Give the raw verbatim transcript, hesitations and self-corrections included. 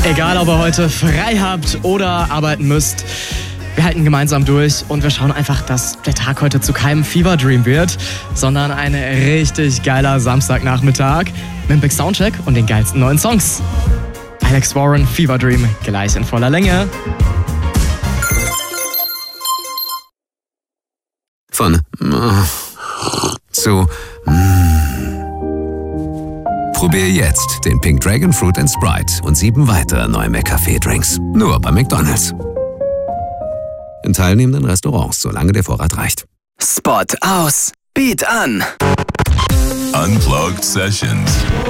Egal, ob ihr heute frei habt oder arbeiten müsst, wir halten gemeinsam durch und wir schauen einfach, dass der Tag heute zu keinem Fever Dream wird, sondern ein richtig geiler Samstagnachmittag mit dem Big Soundcheck und den geilsten neuen Songs. Alex Warren, Fever Dream, gleich in voller Länge. Von zu Probier jetzt den Pink Dragon Fruit and Sprite und sieben weitere neue McCafé-Drinks. Nur bei McDonald's. In teilnehmenden Restaurants, solange der Vorrat reicht. Spot aus, Beat an. Unplugged Sessions.